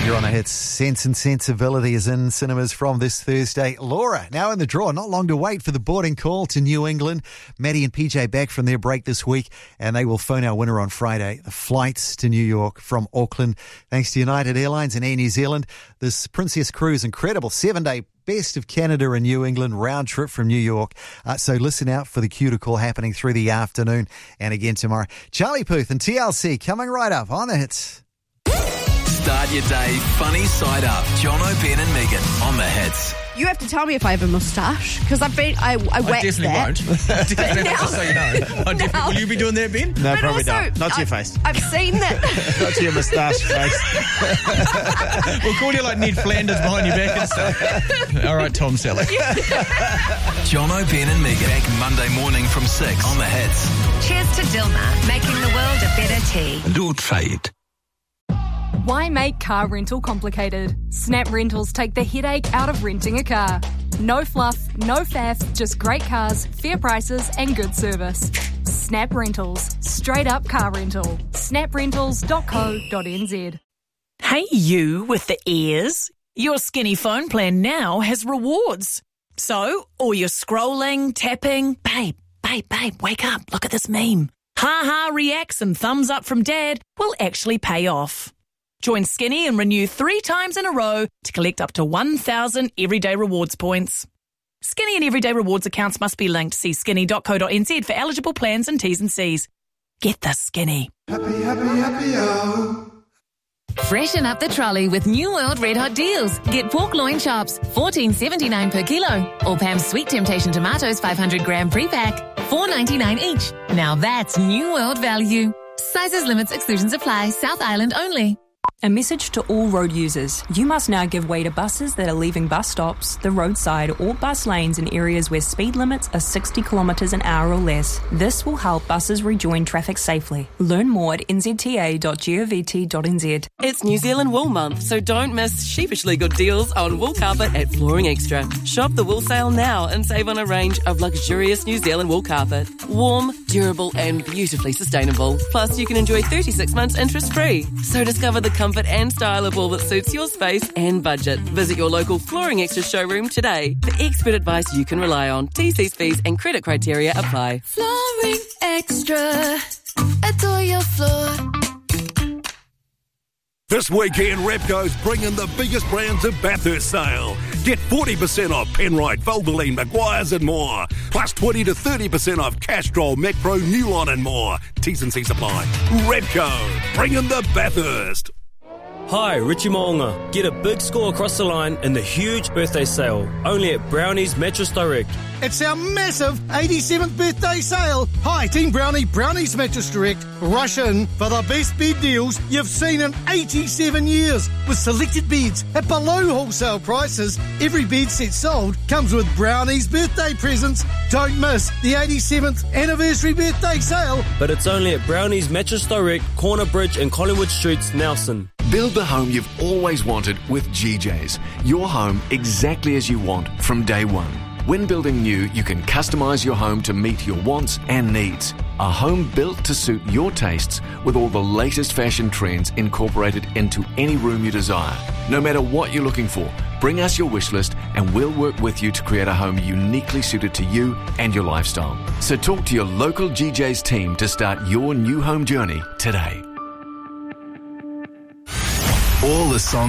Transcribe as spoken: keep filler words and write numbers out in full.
You're on the hits. Sense and Sensibility is in cinemas from this Thursday. Laura, now in the draw. Not long to wait for the boarding call to New England. Maddie and P J back from their break this week, and they will phone our winner on Friday. The flights to New York from Auckland, thanks to United Airlines and Air New Zealand. This Princess Cruise, incredible seven-day Best of Canada and New England round trip from New York. Uh, so listen out for the cue to call happening through the afternoon and again tomorrow. Charlie Puth and T L C coming right up on the hits. Start your day funny side up. John O'Brien and Megan on the hits. You have to tell me if I have a moustache, because I've been I, I, I waxed definitely that. won't. definitely, now- just so you know. I definitely, now- will you be doing that, Ben? No, But probably also, not. Not to I- your face. I've seen that. Not to your moustache face. We'll call you like Ned Flanders behind your back and stuff. All right, Tom Selleck. John O'Brien and Megan back Monday morning from six on the hits. Cheers to Dilmah, making the world a better tea. Lord Fade. Why make car rental complicated? Snap Rentals take the headache out of renting a car. No fluff, no faff, just great cars, fair prices and good service. Snap Rentals. Straight up car rental. snap rentals dot co dot n z. Hey you with the ears. Your Skinny phone plan now has rewards. So, all your scrolling, tapping, babe, babe, babe, wake up, look at this meme. Ha-ha reacts and thumbs up from dad will actually pay off. Join Skinny and renew three times in a row to collect up to one thousand Everyday Rewards points. Skinny and Everyday Rewards accounts must be linked. See skinny dot co dot n z for eligible plans and T's and C's. Get the Skinny. Happy, happy, happy, oh. Freshen up the trolley with New World Red Hot Deals. Get pork loin chops, fourteen seventy-nine per kilo. Or Pam's Sweet Temptation tomatoes, five hundred gram pre-pack, four ninety-nine each. Now that's New World value. Sizes, limits, exclusions apply. South Island only. A message to all road users. You must now give way to buses that are leaving bus stops, the roadside or bus lanes in areas where speed limits are sixty kilometres an hour or less. This will help buses rejoin traffic safely. Learn more at n z t a dot govt dot n z. It's New Zealand Wool Month, so don't miss sheepishly good deals on wool carpet at Flooring Extra. Shop the wool sale now and save on a range of luxurious New Zealand wool carpet. Warm, durable and beautifully sustainable. Plus you can enjoy thirty-six months interest free. So discover the comfort and style of wool that suits your space and budget. Visit your local Flooring Extra showroom today for expert advice you can rely on. T Cs, fees and credit criteria apply. Flooring Extra. Adore your floor. This weekend, Repco's bringing the biggest brands of Bathurst sale. Get forty percent off Penrite, Valvoline, Maguire's and more. Plus twenty to thirty percent off Castrol, Macpro, Newline and more. T's and C's apply. Repco, bringing the Bathurst. Hi, Richie Mo'unga. Get a big score across the line in the huge birthday sale, only at Brownie's Mattress Direct. It's our massive eighty-seventh birthday sale. Hi, Team Brownie, Brownie's Mattress Direct. Rush in for the best bed deals you've seen in eighty-seven years. With selected beds at below wholesale prices, every bed set sold comes with Brownie's birthday presents. Don't miss the eighty-seventh anniversary birthday sale. But it's only at Brownie's Mattress Direct, Corner Bridge and Collingwood Streets, Nelson. Build the home you've always wanted with G J's. Your home exactly as you want from day one. When building new, you can customise your home to meet your wants and needs. A home built to suit your tastes with all the latest fashion trends incorporated into any room you desire. No matter what you're looking for, bring us your wish list and we'll work with you to create a home uniquely suited to you and your lifestyle. So talk to your local G J's team to start your new home journey today. All the songs